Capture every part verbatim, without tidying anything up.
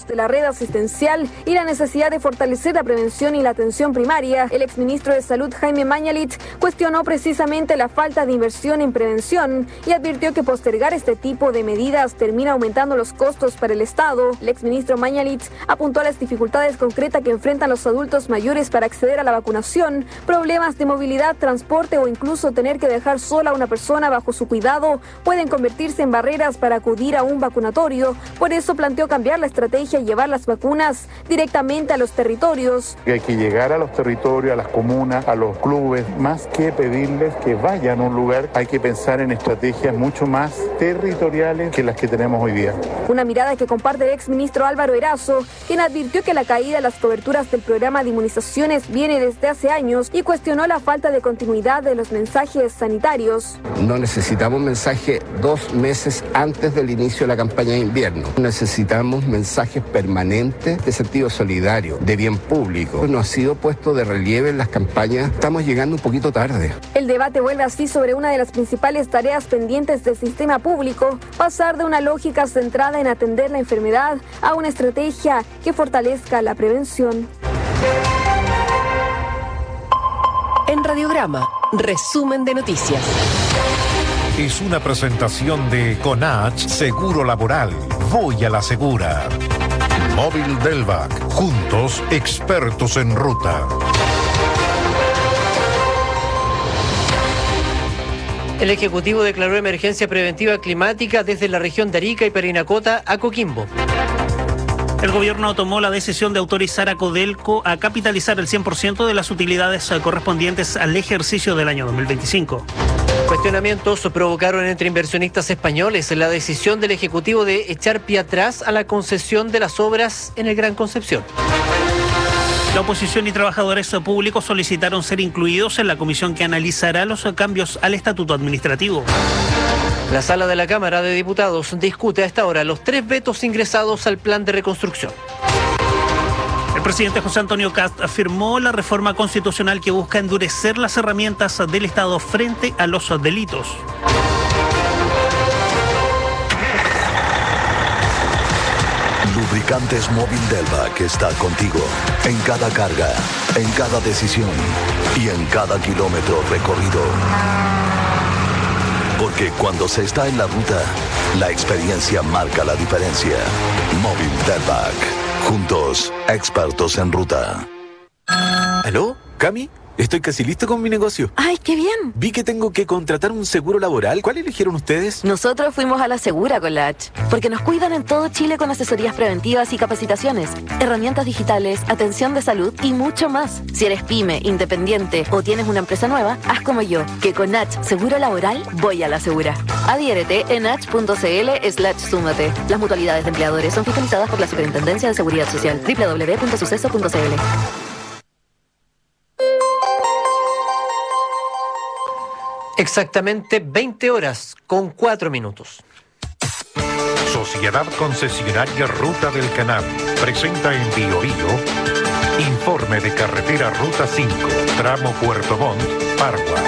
de la red asistencial y la necesidad de fortalecer la prevención y la atención primaria, el exministro de Salud, Jaime Mañalich, cuestionó precisamente la falta de inversión en prevención y advirtió que postergar este tipo de medidas termina aumentando los costos para el Estado. El exministro Mañalich apuntó a las dificultades concretas que enfrentan los adultos mayores para acceder a la vacunación, problemas de movilidad, transporte o incluso tener que dejar sola a una persona bajo su cuidado pueden convertirse en barreras para acudir a un vacunatorio. Por eso planteó cambiar la estrategia y llevar las vacunas directamente a los territorios. Hay que llegar a los territorios, a las comunas, a los clubes, más que pedirles que vayan a un lugar, hay que pensar en estrategias mucho más territoriales que las que tenemos hoy día. Una mirada que comparte el exministro Álvaro Erazo, quien advirtió que la caída de las coberturas del programa de inmunizaciones viene desde hace años y cuestionó la falta de continuidad de los mensajes sanitarios. No necesitamos mensaje dos meses antes del inicio de la campaña de invierno. Necesitamos mensajes permanentes de sentido solidario, de bien público. No ha sido puesto de relieve en las campañas. Estamos llegando un poquito tarde. El debate vuelve así sobre una de las principales tareas pendientes del sistema público, pasar de una lógica centrada en atender la enfermedad a una estrategia que fortalezca la prevención. En Radiograma, resumen de noticias. Es una presentación de Conach Seguro Laboral. Voy a la segura. Móvil Delvac. Juntos, expertos en ruta. El Ejecutivo declaró emergencia preventiva climática desde la región de Arica y Parinacota a Coquimbo. El gobierno tomó la decisión de autorizar a Codelco a capitalizar el cien por ciento de las utilidades correspondientes al ejercicio del año dos mil veinticinco. Cuestionamientos provocaron entre inversionistas españoles la decisión del Ejecutivo de echar pie atrás a la concesión de las obras en el Gran Concepción. La oposición y trabajadores públicos solicitaron ser incluidos en la comisión que analizará los cambios al estatuto administrativo. La sala de la Cámara de Diputados discute a esta hora los tres vetos ingresados al plan de reconstrucción. El presidente José Antonio Kast afirmó la reforma constitucional que busca endurecer las herramientas del Estado frente a los delitos. Lubricantes Móvil Delvac está contigo en cada carga, en cada decisión y en cada kilómetro recorrido. Porque cuando se está en la ruta, la experiencia marca la diferencia. Móvil Delvac. Juntos, expertos en ruta. ¿Aló? ¿Cami? Estoy casi listo con mi negocio. ¡Ay, qué bien! Vi que tengo que contratar un seguro laboral. ¿Cuál eligieron ustedes? Nosotros fuimos a la Segura con la H, porque nos cuidan en todo Chile con asesorías preventivas y capacitaciones, herramientas digitales, atención de salud y mucho más. Si eres pyme, independiente o tienes una empresa nueva, haz como yo, que con H Seguro Laboral voy a la Segura. Adhiérete en h.cl slash súmate. Las mutualidades de empleadores son fiscalizadas por la Superintendencia de Seguridad Social. doble u doble u doble u punto suceso punto c l. Exactamente veinte horas con cuatro minutos. Sociedad Concesionaria Ruta del Canal presenta en Bio Bio informe de carretera Ruta cinco, tramo Puerto Montt, Pargua.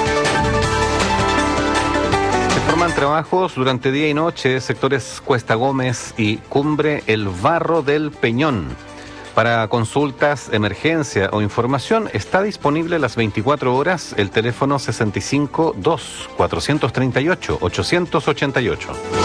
Se forman trabajos durante día y noche, sectores Cuesta Gómez y Cumbre El Barro del Peñón. Para consultas, emergencia o información, está disponible las veinticuatro horas el teléfono sesenta y cinco dos, cuatrocientos treinta y ocho, ochocientos ochenta y ocho.